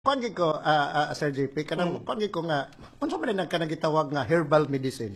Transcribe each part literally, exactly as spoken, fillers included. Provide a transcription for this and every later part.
Kuan gid ko, ah, ah, Sir J P, kanang kuan gid ko nga, unsa man nang kanang gitawag nga herbal medicine?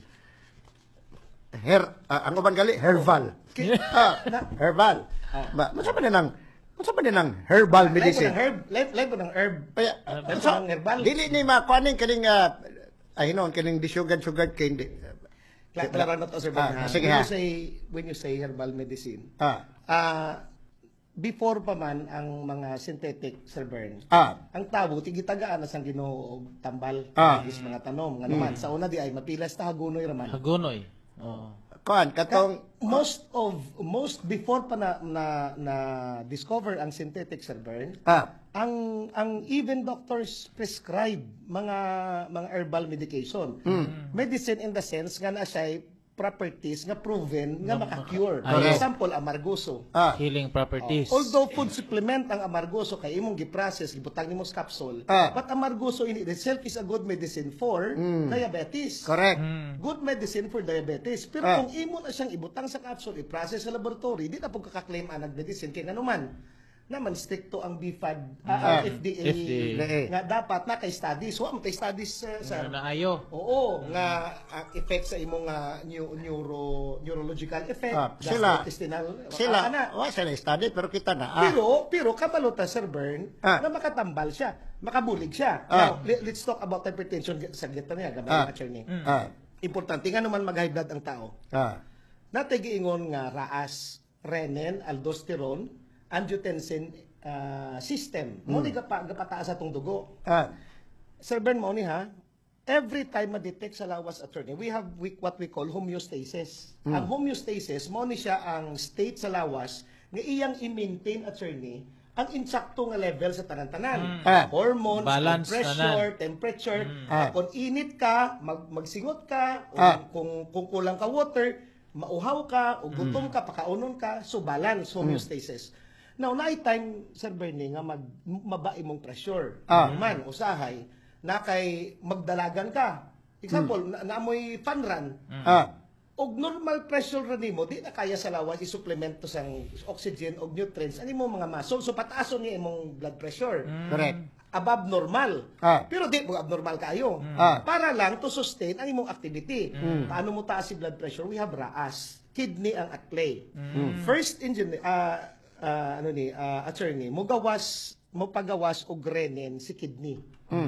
Her, ah, ang uban gali herbal. ah, herbal. Ba, unsa man nang unsa man nang herbal medicine? Live herb, live live ng herb. Kaya, Live unsa- ng herbal. Dili ni makuaning kaning uh, ay hinon kaning disugad-sugad kay hindi. Kla- Klaro na to, Sir Ah, Bernard. sige when ha. you say when you say herbal medicine, Ah, ah before pa man ang mga synthetic, Sir Bern, ah, ang tabo tigitagaan na sang Ginoo og tambal Ah. is mga tanom nga naman sa una di ay mapilas ta hagunoy raman. Hagunoy. Oo. kuan katong Most of most before pa na na, na discover ang synthetic, Sir Bern, ah, ang ang even doctors prescribe mga mga herbal medication. Medicine in the sense nga na siya properties nga proven nga maka-cure. For Ayaw. example, amargoso. ah, Healing properties. Although food supplement ang amargoso kay imong gi-process, gibutang nimo sa capsule, Ah. but amargoso in itself is a good medicine for diabetes. correct. Good medicine for diabetes. Pero Ah. kung imo na siyang ibutang sa capsule, i-process sa laboratory, di na po kaka-claim anag medicine kay nganuman. Naman stricto ang B F A D, ah, ang F D A, F D A. nga dapat na kay studies. Wa mo tay studies uh, sa Ano na ayo? Oo, nga ang effect sa imong nga neu- neuro neurological effect, Ah, sila- gastrointestinal. Sila, ah, ana. wa sila study pero kita na. Ah, Pero, pero kabalota, Sir Bern, Ah. na makatambal siya, makabulig siya. Ah. Now, le- let's talk about hypertension sa gitna niya, gamay Ah. ah. attorney. ah, Importante nga naman mag-high blood ang tao. ah, Natigiingon nga raas, renin, aldosterone, angiotensin ah, system. Mo ni gapa gapataas atong dugo. ah, Sir Bern, mo ni ha, every time ma-detect sa lawas attorney, we have we, what we call homeostasis. Ang homeostasis, mo ni siya ang state sa lawas nga iyang i-maintain attorney ang insakto nga level sa tanan-tanan. Ah. Hormones, Balance, pressure, temperature. Ah. Kung init ka, mag magsingot ka, o Ah. kung, kung kulang ka water, mauhaw ka, o gutom ka, pakaunon ka, so balance, homeostasis. Now, night time, Sir Bernie, nga mag, maba imong pressure. Ah. Man, usahay, na kay magdalagan ka. Example, na, naamoy fun run. ah, Og normal pressure ra nimo, di na kaya sa lawas i-supplement to sang oxygen og nutrients ani mo mga muscle. So pataason ni imong blood pressure. correct. Above normal. Ah. Pero di mo abnormal kayo. Ah. Para lang to sustain ang imong activity. Paano mo taas si blood pressure? We have R A S. Kidney ang at play. First engine uh, uh, ano ni uh, attorney, mo gawas mo pagawas og renin si kidney.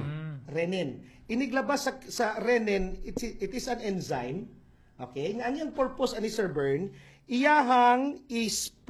Renin. Iniglabas sa, sa renin, it, it is an enzyme. Okay? Nga ang iyang purpose ani Sir Bern, iyahang is